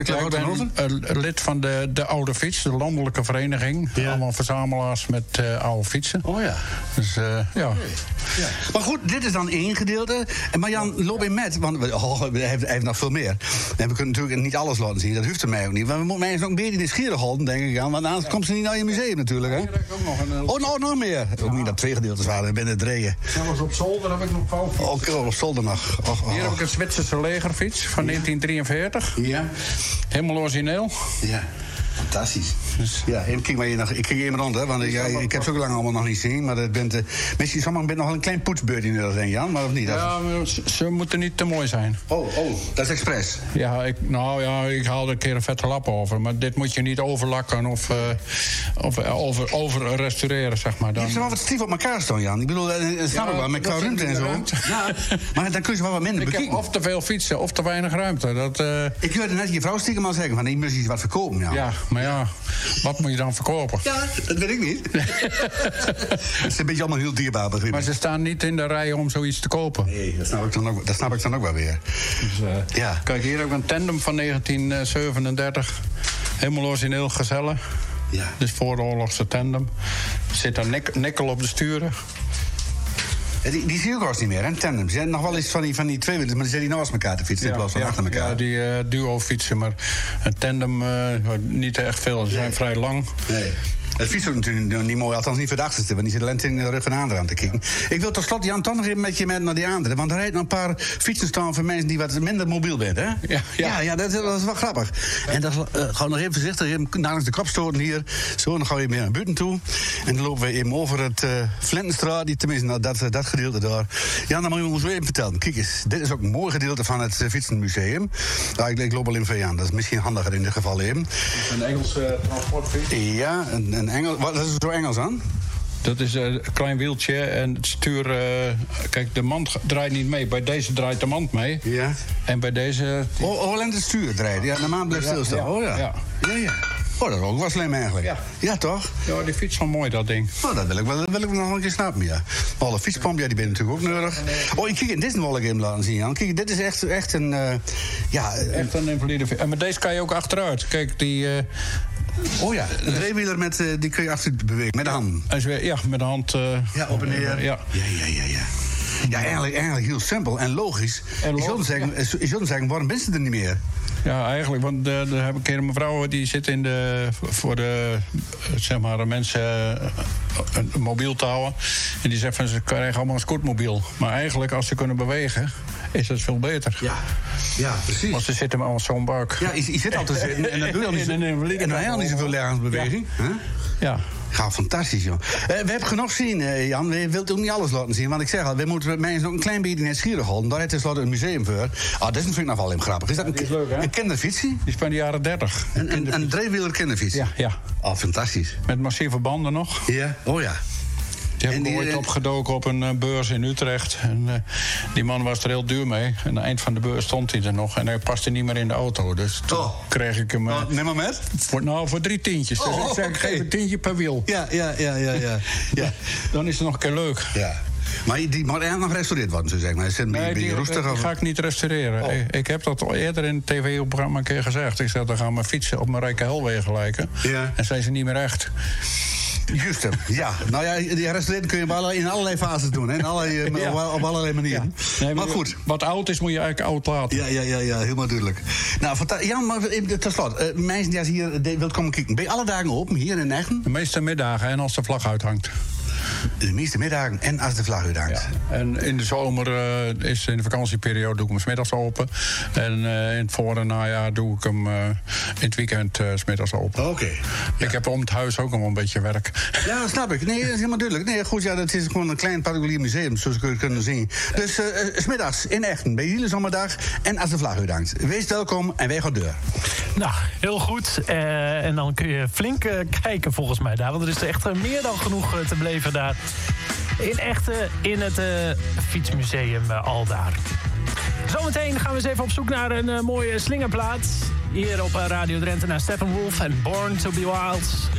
Ik ben lid van de Oude Fiets, de landelijke vereniging. Ja. Allemaal verzamelaars met oude fietsen. Oh ja. Dus ja. Ja. Maar goed, dit is dan één gedeelte. En Marjan, loop in met, want hij heeft nog veel meer. En we kunnen natuurlijk niet alles laten zien, dat hoeft er mij ook niet. Maar we moeten mij eens ook een beetje nieuwsgierig houden, denk ik aan. Want anders komt ze niet naar je museum natuurlijk, hè? Hier heb ik ook nog nog meer. Ja. Ook niet dat twee gedeeltes waren, binnen het drieën. Zelfs op zolder heb ik nog 12 fietsen. Ook op zolder nog. Hier heb ik een Zwitserse legerfiets van 1943. Ja. Helemaal origineel. Ja. Fantastisch. Dus. Ja, kijk maar hier nog. Ik kijk even rond, hè, want ik heb ze ook lang allemaal nog niet gezien. Maar dat bent, misschien sommigen bent nog wel een klein poetsbeurt in dat, denk Jan, maar of niet? Ja, maar ze moeten niet te mooi zijn. Oh, dat is expres. Ja, ik haal er een keer een vette lap over. Maar dit moet je niet overlakken of over restaureren, zeg maar. Dan. Je hebt wel wat stief op elkaar staan, Jan. Ik bedoel, dat snap ik wel, met qua ruimte en zo. Ja, maar dan kun je wel wat minder bekijken. Ik heb of te veel fietsen, of te weinig ruimte. Ik hoorde net je vrouw stiekem al zeggen van, ik moet iets wat verkopen, ja. Ja, maar ja, wat moet je dan verkopen? Ja, dat weet ik niet. Het is een beetje allemaal heel dierbaar, begrijp ik. Maar ze staan niet in de rij om zoiets te kopen. Nee, dat snap ik dan ook wel weer. Dus, ja. Kijk, hier heb ik een tandem van 1937. Helemaal origineel gezellen. Ja. Dus voor de oorlogse tandem. Er zit een nikkel op de sturen. Die zie ik ook niet meer, hè? Tandem. Ze zijn nog wel eens van die tweewielers, maar die zijn die naast elkaar te fietsen in plaats van achter elkaar. Ja, die duo-fietsen, maar een tandem niet echt veel. Ze zijn vrij lang. Nee. Het fiets is natuurlijk niet mooi, althans niet voor de achterste, want die zit alleen in de rug van de andere aan te kijken. Ik wil tot slot, Jan, toch nog even met je naar die andere. Want er rijden nog een paar fietsen staan voor mensen die wat minder mobiel zijn, hè? Ja, dat is wel grappig. Ja. En dat gaan we nog even voorzichtig, even langs de kopstoten hier. Zo, dan gaan we even naar buiten toe. En dan lopen we even over het Flintenstraat, tenminste dat gedeelte daar. Ja, dan moet je ons even vertellen. Kijk eens, dit is ook een mooi gedeelte van het Fietsenmuseum. Ja, ik loop al in van Jan, dat is misschien handiger in dit geval even. Een Engelse transportfiets. Ja, een Engels. Wat is er zo Engels aan? Dat is een klein wieltje en het stuur... kijk, de mand draait niet mee. Bij deze draait de mand mee. Ja. En bij deze... alleen het stuur draait. Ja, de mand blijft stilstaan. Ja. Oh ja. Oh, dat is ook wel slim eigenlijk. Ja, toch? Ja, die fiets is wel mooi, dat ding. Oh, dat wil ik nog een keer snappen, ja. Alle fietspomp, ja, die ben natuurlijk ook nodig. Oh, kijk, dit wil ik even laten zien, Jan. Kijk, dit is echt een... Echt een invalide fiets. En met deze kan je ook achteruit. Kijk, die... Oh ja, een tweewieler die kun je achteruit bewegen, met de hand. Ja, met de hand. Ja, op en neer. Ja. Ja, eigenlijk heel simpel en logisch. Je zou zeggen, waarom ben je er niet meer? Ja, eigenlijk, want daar heb ik een keer een mevrouw die zit voor de zeg maar, mensen mobiel te houden. En die zegt van ze krijgen allemaal een scootmobiel. Maar eigenlijk, als ze kunnen bewegen, is dat veel beter. Ja, precies. Want ze zitten maar al zo'n buik. Ja, je zit al te zitten en dan doe je al niet zoveel lichaamsbeweging. Ja. Ja, fantastisch, joh. We hebben genoeg zien, Jan. We wilt ook niet alles laten zien. Want ik zeg al, we moeten mensen ook een klein beetje nieuwsgierig houden. Daar heeft tenslotte een museum voor. Dat is natuurlijk nog wel heel grappig. Is dat een kinderfietsie? Die is van de jaren 30. Een driewieler kinderfiets? Ja. Oh, fantastisch. Met massieve banden nog. Ja, oh ja. Die heb ik ooit opgedoken op een beurs in Utrecht. En die man was er heel duur mee. En aan het eind van de beurs stond hij er nog. En hij paste niet meer in de auto. Dus toen kreeg ik hem... neem maar met? Voor 3 tientjes. Dus ik zeg, geef een tientje per wiel. Ja. Dan is het nog een keer leuk. Ja. Maar die moet eigenlijk nog gerestaureerd worden, zo zeg maar. Die ga ik niet restaureren. Oh. Ik heb dat al eerder in het tv-programma een keer gezegd. Ik zeg, dan gaan mijn fietsen op mijn Rijke Helwegen lijken. Ja. En zijn ze niet meer echt. Juist, ja. Nou ja, die restaureren kun je in allerlei fases doen. Hè? Op allerlei manieren. Ja. Nee, maar goed. Wat oud is, moet je eigenlijk oud laten. Ja, helemaal duidelijk. Nou, Jan, maar tot slot. Mensen die hier wilt komen kijken. Ben je alle dagen open, hier in Echten? De meeste middagen en als de vlag uithangt. De meeste middagen en als de vlag uithangt. Ja. En in de zomer in de vakantieperiode doe ik hem 's middags open. En in het voor- en najaar doe ik hem in het weekend 's middags open. Oké. Ja. Ik heb om het huis ook nog een beetje werk. Ja, dat snap ik. Nee, dat is helemaal duidelijk. Nee, goed, ja, dat is gewoon een klein particulier museum, zoals we kunnen zien. Dus 's middags in Echten, bij jullie zomerdag en als de vlag uithangt. Wees welkom en wij gaan deur. Nou, heel goed. En dan kun je flink kijken volgens mij daar. Want er is echt meer dan genoeg te beleven daar. In Echten, in het fietsmuseum Aldaar. Zometeen gaan we eens even op zoek naar een mooie slingerplaat. Hier op Radio Drenthe naar Steppenwolf en Born to be Wild.